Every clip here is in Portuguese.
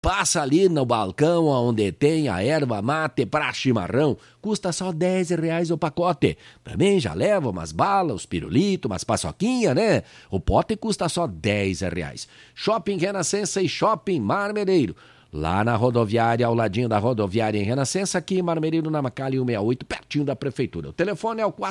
Passa ali no balcão onde tem a erva mate para chimarrão. Custa só R$10 o pacote. Também já leva umas balas, os pirulitos, umas paçoquinhas, né? O pote custa só R$10. Shopping Renascença e Shopping Marmereiro. Lá na rodoviária, ao ladinho da rodoviária em Renascença, aqui em Marmereiro, na Macalha 168, pertinho da prefeitura. O telefone é o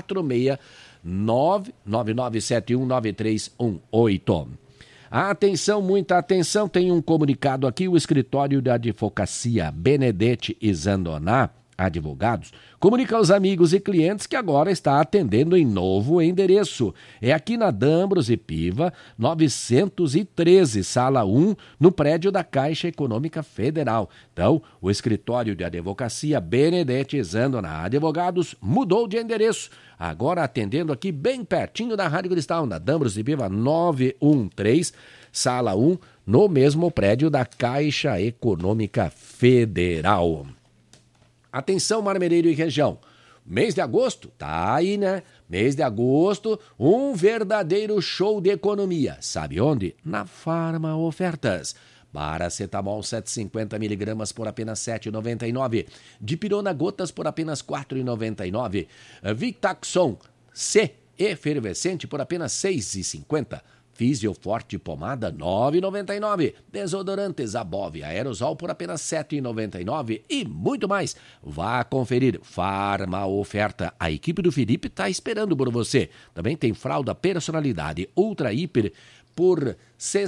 469-9971-9318. Atenção, muita atenção, tem um comunicado aqui, o escritório da advocacia Benedetti e Zandoná, advogados, comunica aos amigos e clientes que agora está atendendo em novo endereço. É aqui na Dambros e Piva, 913, sala 1, no prédio da Caixa Econômica Federal. Então, o escritório de advocacia Benedetti e Zandoná Advogados mudou de endereço. Agora atendendo aqui bem pertinho da Rádio Cristal, na Dambros e Piva 913, sala 1, no mesmo prédio da Caixa Econômica Federal. Atenção, Marmereiro e região. Mês de agosto, tá aí, né? Mês de agosto, um verdadeiro show de economia. Sabe onde? Na Farma Ofertas. Paracetamol 750mg por apenas R$ 7,99. Dipirona gotas por apenas R$ 4,99. Vitaxon C efervescente por apenas R$ 6,50. Fisioforte pomada R$ 9,99. Desodorantes Above aerosol por apenas R$ 7,99 e muito mais. Vá conferir. Farma Oferta. A equipe do Felipe está esperando por você. Também tem fralda personalidade Ultra Hiper por R$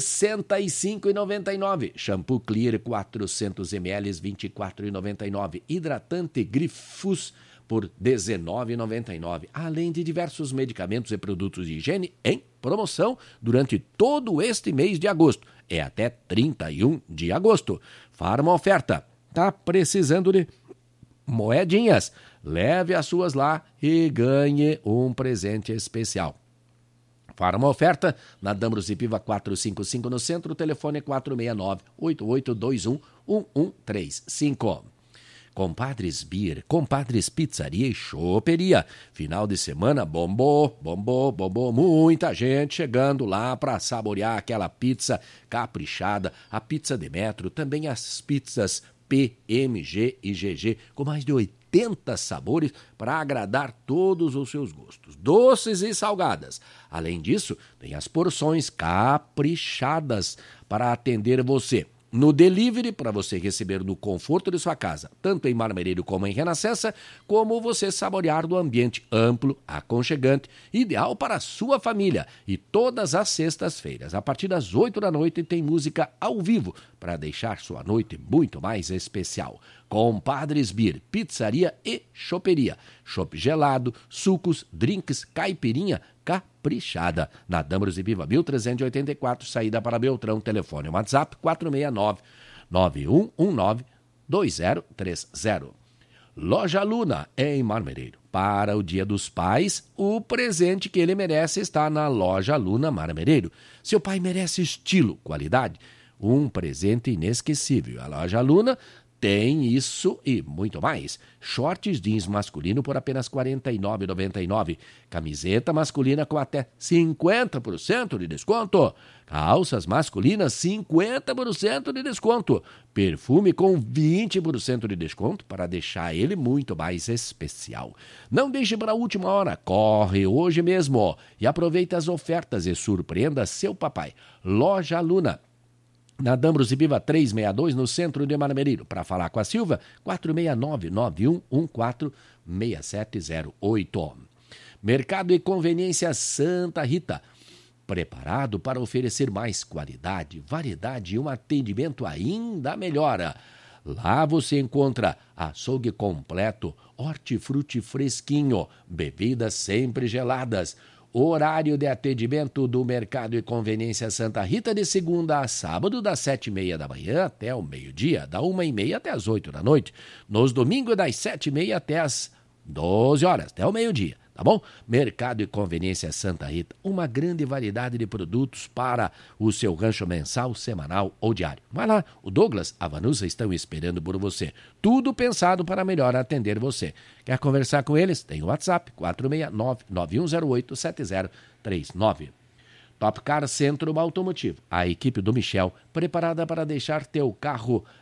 65,99. Shampoo Clear 400ml R$ 24,99. Hidratante Grifus por R$ 19,99, além de diversos medicamentos e produtos de higiene em promoção durante todo este mês de agosto. É até 31 de agosto. Farma Oferta. Tá precisando de moedinhas? Leve as suas lá e ganhe um presente especial. Farma Oferta, na Dambros e Piva 455 no centro, o telefone é 469-8821-1135. Compadres Beer, Compadres Pizzaria e Choperia. Final de semana bombou, muita gente chegando lá para saborear aquela pizza caprichada, a pizza de metro, também as pizzas PMG e GG, com mais de 80 sabores para agradar todos os seus gostos, doces e salgadas. Além disso, tem as porções caprichadas para atender você. No delivery, para você receber no conforto de sua casa, tanto em Marmereiro como em Renascença, como você saborear do ambiente amplo, aconchegante, ideal para a sua família. E todas as sextas-feiras, a partir das 8 da noite, tem música ao vivo para deixar sua noite muito mais especial. Compadres Beer, Pizzaria e Choperia. Chopp gelado, sucos, drinks, caipirinha, caprichada. Na Dambros e Piva 1384, saída para Beltrão, telefone WhatsApp 469-9119-2030. Loja Luna, em Marmereiro. Para o Dia dos Pais, o presente que ele merece está na Loja Luna Marmereiro. Seu pai merece estilo, qualidade, um presente inesquecível. A Loja Luna tem isso e muito mais. Shorts jeans masculino por apenas R$ 49,99. Camiseta masculina com até 50% de desconto. Calças masculinas 50% de desconto. Perfume com 20% de desconto para deixar ele muito mais especial. Não deixe para a última hora. Corre hoje mesmo e aproveite as ofertas e surpreenda seu papai. Loja Luna. Na Dambros e Piva 362, no centro de Marmereiro. Para falar com a Silva, 469-9114-6708. Mercado e Conveniência Santa Rita. Preparado para oferecer mais qualidade, variedade e um atendimento ainda melhor. Lá você encontra açougue completo, hortifruti fresquinho, bebidas sempre geladas. Horário de atendimento do Mercado e Conveniência Santa Rita de segunda a sábado, das 7h30 da manhã até o meio-dia, da 1h30 até as 8 da noite. Nos domingos, das 7h30 até as 12 horas, até o meio-dia, tá bom? Mercado e Conveniência Santa Rita, uma grande variedade de produtos para o seu rancho mensal, semanal ou diário. Vai lá, o Douglas, a Vanusa estão esperando por você. Tudo pensado para melhor atender você. Quer conversar com eles? Tem o WhatsApp, 469-9108-7039. Top Car Centro Automotivo. A equipe do Michel preparada para deixar teu carro